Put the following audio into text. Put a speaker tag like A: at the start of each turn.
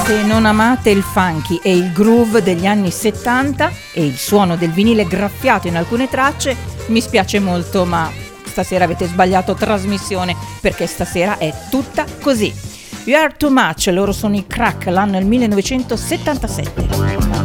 A: Se non amate il funky e il groove degli anni 70 e il suono del vinile graffiato in alcune tracce, mi spiace molto, ma stasera avete sbagliato trasmissione, perché stasera è tutta così. You Are Too Much, loro sono i Crack, l'anno è il 1977.